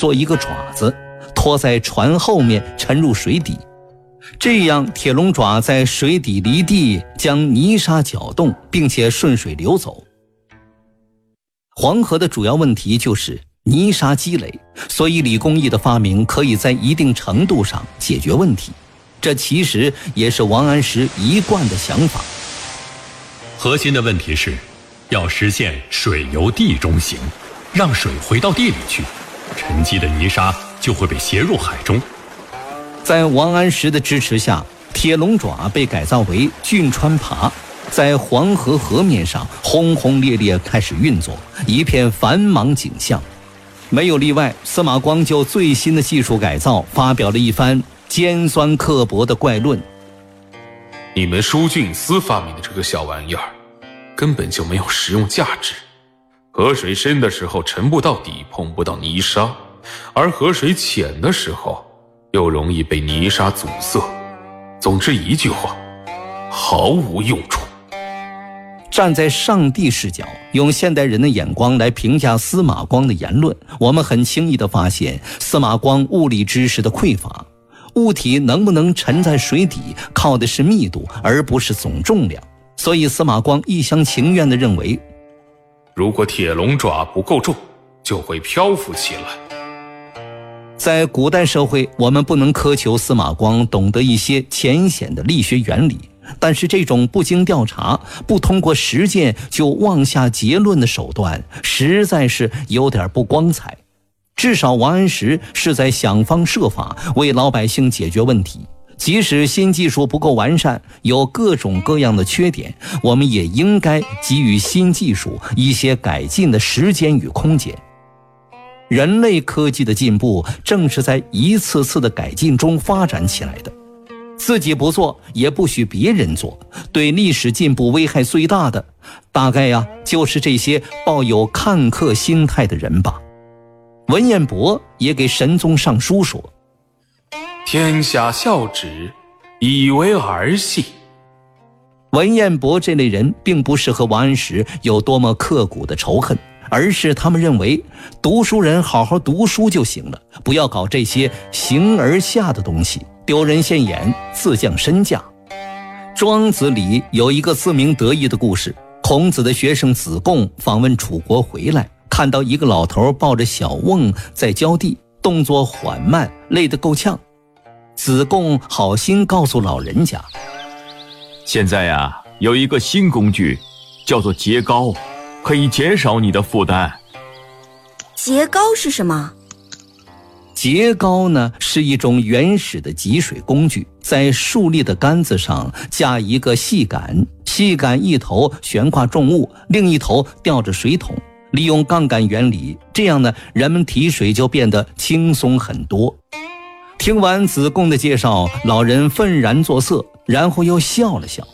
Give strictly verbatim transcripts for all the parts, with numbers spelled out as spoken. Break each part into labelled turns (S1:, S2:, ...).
S1: 做一个爪子，拖在船后面沉入水底。这样铁龙爪在水底离地，将泥沙搅动，并且顺水流走。黄河的主要问题就是泥沙积累，所以李公义的发明可以在一定程度上解决问题。这其实也是王安石一贯的想法。
S2: 核心的问题是要实现水由地中行，让水回到地里去，沉积的泥沙就会被携入海中。
S1: 在王安石的支持下，铁龙爪被改造为郡川耙，在黄河河面上轰轰烈烈开始运作，一片繁忙景象。没有例外，司马光就最新的技术改造发表了一番尖酸刻薄的怪论。
S3: 你们疏浚司发明的这个小玩意儿根本就没有实用价值，河水深的时候沉不到底，碰不到泥沙，而河水浅的时候又容易被泥沙阻塞。总之一句话，毫无用处。
S1: 站在上帝视角，用现代人的眼光来评价司马光的言论，我们很轻易地发现司马光物理知识的匮乏。物体能不能沉在水底，靠的是密度，而不是总重量。所以司马光一厢情愿地认为，
S3: 如果铁龙爪不够重，就会漂浮起来。
S1: 在古代社会，我们不能苛求司马光懂得一些浅显的力学原理，但是这种不经调查、不通过实践就妄下结论的手段，实在是有点不光彩。至少王安石是在想方设法为老百姓解决问题，即使新技术不够完善，有各种各样的缺点，我们也应该给予新技术一些改进的时间与空间。人类科技的进步正是在一次次的改进中发展起来的，自己不做，也不许别人做。对历史进步危害最大的，大概呀，就是这些抱有看客心态的人吧。文彦博也给神宗上书说：“
S3: 天下笑止，以为儿戏。”
S1: 文彦博这类人并不是和王安石有多么刻骨的仇恨，而是他们认为读书人好好读书就行了，不要搞这些形而下的东西，丢人现眼，自降身价。庄子里有一个自鸣得意的故事，孔子的学生子贡访问楚国回来，看到一个老头抱着小瓮在浇地，动作缓慢，累得够呛。子贡好心告诉老人家，
S4: 现在呀，有一个新工具叫做节膏，可以减少你的负担。
S5: 节膏是什么？
S1: 节膏呢，是一种原始的集水工具，在竖立的杆子上架一个细杆，细杆一头悬挂重物，另一头吊着水桶，利用杠杆原理，这样呢，人们提水就变得轻松很多。听完子贡的介绍，老人愤然作色，然后又笑了笑。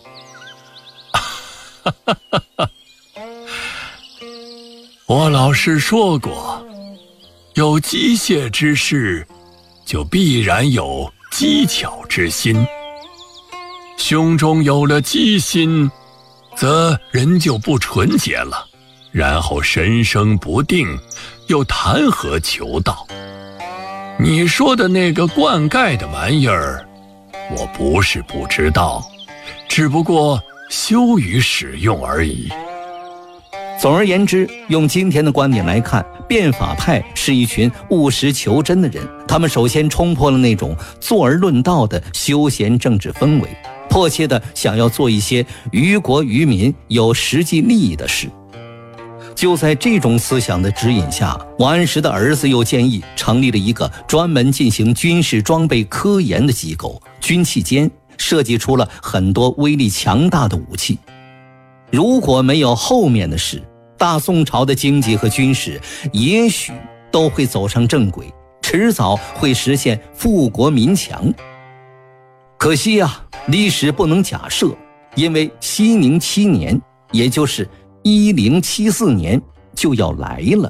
S6: 我老师说过，有机械之事，就必然有机巧之心。胸中有了机心，则人就不纯洁了，然后神生不定，又谈何求道？你说的那个灌溉的玩意儿，我不是不知道，只不过羞于使用而已。
S1: 总而言之，用今天的观点来看，变法派是一群务实求真的人，他们首先冲破了那种坐而论道的休闲政治氛围，迫切地想要做一些于国于民有实际利益的事。就在这种思想的指引下，王安石的儿子又建议成立了一个专门进行军事装备科研的机构——军器监，设计出了很多威力强大的武器。如果没有后面的事，大宋朝的经济和军事也许都会走上正轨，迟早会实现富国民强。可惜啊，历史不能假设，因为熙宁七年，也就是一零七四年就要来了。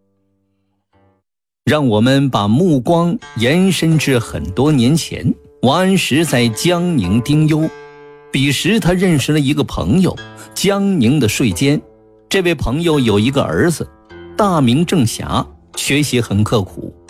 S1: 让我们把目光延伸至很多年前，王安石在江宁丁忧，彼时他认识了一个朋友，江宁的税监。这位朋友有一个儿子，大名郑霞，学习很刻苦，